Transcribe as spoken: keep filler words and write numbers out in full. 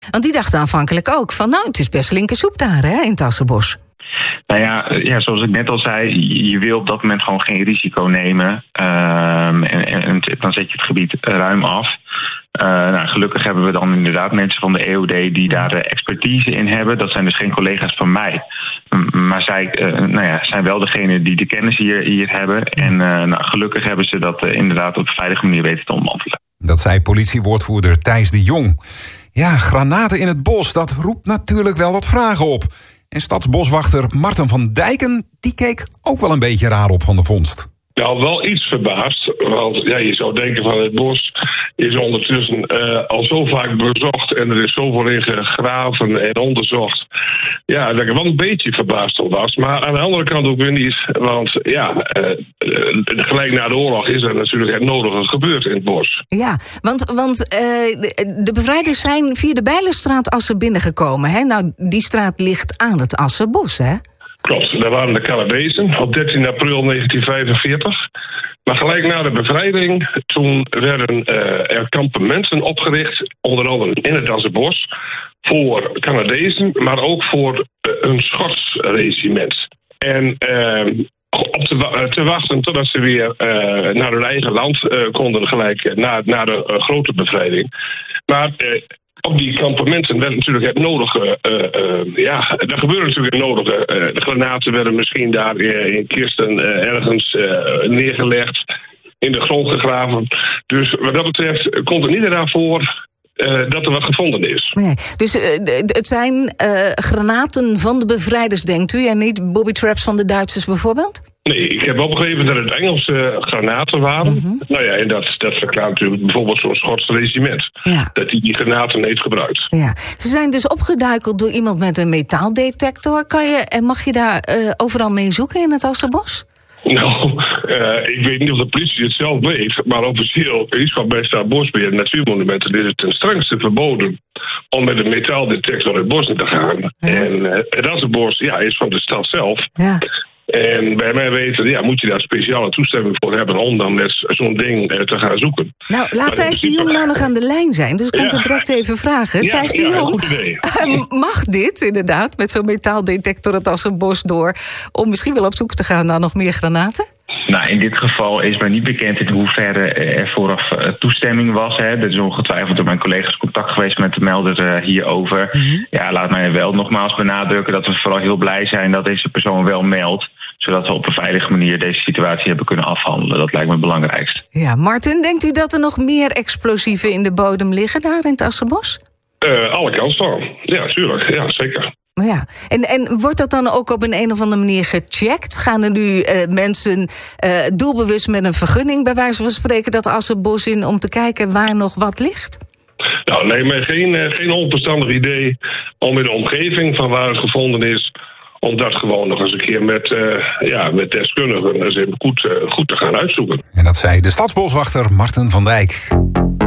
Want die dachten aanvankelijk ook van, nou, het is best linkersoep daar, hè, in het Assenbos. Nou ja, ja, zoals ik net al zei, je wil op dat moment gewoon geen risico nemen. Um, en, en dan zet je het gebied ruim af. Uh, nou, gelukkig hebben we dan inderdaad mensen van de E O D die daar uh, expertise in hebben. Dat zijn dus geen collega's van mij. Um, maar zij uh, nou ja, zijn wel degene die de kennis hier, hier hebben. En uh, nou, gelukkig hebben ze dat uh, inderdaad op een veilige manier weten te ontmantelen. Dat zei politiewoordvoerder Thijs de Jong. Ja, granaten in het bos, dat roept natuurlijk wel wat vragen op. En stadsboswachter Marten van Dijken, die keek ook wel een beetje raar op van de vondst. Nou, wel iets verbaasd, want ja, je zou denken van het bos is ondertussen uh, al zo vaak bezocht en er is zoveel in gegraven en onderzocht. Ja, dat ik er wel een beetje verbaasd op was, maar aan de andere kant ook weer niet, want ja, uh, uh, gelijk na de oorlog is er natuurlijk het nodige gebeurd in het bos. Ja, want, want uh, de, de bevrijders zijn via de Bijlenstraat Assen binnengekomen, hè? Nou, die straat ligt aan het Assenbos, hè? Klopt, daar waren de Canadezen op dertien april negentien vijfenveertig. Maar gelijk na de bevrijding, toen werden uh, er kampementen opgericht, onder andere in het Assenbos, voor Canadezen, maar ook voor uh, een Schots regiment. En uh, op te, te wachten totdat ze weer uh, naar hun eigen land uh, konden, gelijk na, na de uh, grote bevrijding. Maar Uh, Op die kampementen werd natuurlijk het nodige, uh, uh, ja, er gebeurde natuurlijk het nodige. Uh, de granaten werden misschien daar uh, in kisten uh, ergens uh, neergelegd, in de grond gegraven. Dus wat dat betreft komt er niet eraan voor uh, dat er wat gevonden is. Nee, dus uh, het zijn uh, granaten van de bevrijders, denkt u, en niet booby traps van de Duitsers bijvoorbeeld? Nee, ik heb opgegeven dat het Engelse granaten waren. Mm-hmm. Nou ja, en dat, dat verklaart natuurlijk bijvoorbeeld zo'n Schots regiment. Ja. Dat die die granaten heeft gebruikt. Ja. Ze zijn dus opgeduikeld door iemand met een metaaldetector. Kan je, en mag je daar uh, overal mee zoeken in het Assenbos? Nou, uh, ik weet niet of de politie het zelf weet, maar officieel is van bij Staatsbosbeheer en Natuurmonumenten is het ten strengste verboden om met een metaaldetector het bos in te gaan. Ja. En uh, het Assenbos ja, is van de stad zelf. Ja. En bij mij weten, ja, moet je daar speciale toestemming voor hebben om dan met zo'n ding uh, te gaan zoeken. Nou, laat Thijs de Jong nou nog aan de lijn zijn, dus kan ja. ik het direct even vragen. Ja, Thijs de ja, Jong, goed idee. mag dit inderdaad met zo'n metaaldetector het Assenbos door, om misschien wel op zoek te gaan naar nog meer granaten? Nou, in dit geval is mij niet bekend in hoeverre er vooraf uh, toestemming was. Hè. Er is ongetwijfeld door mijn collega's contact geweest met de melder uh, hierover. Mm-hmm. Ja, laat mij wel nogmaals benadrukken dat we vooral heel blij zijn dat deze persoon wel meldt, zodat we op een veilige manier deze situatie hebben kunnen afhandelen. Dat lijkt me het belangrijkste. Ja, Martin, denkt u dat er nog meer explosieven in de bodem liggen daar in het Assenbos? Uh, alle kansen van. Ja, tuurlijk. Ja, zeker. Ja. En, en wordt dat dan ook op een, een of andere manier gecheckt? Gaan er nu uh, mensen uh, doelbewust met een vergunning, bij wijze van spreken, dat Assenbos in om te kijken waar nog wat ligt? Nou, nee, maar geen, uh, geen onverstandig idee om in de omgeving van waar het gevonden is, om dat gewoon nog eens een keer met, uh, ja, met deskundigen eens even goed, uh, goed te gaan uitzoeken. En dat zei de stadsboswachter Marten van Dijk.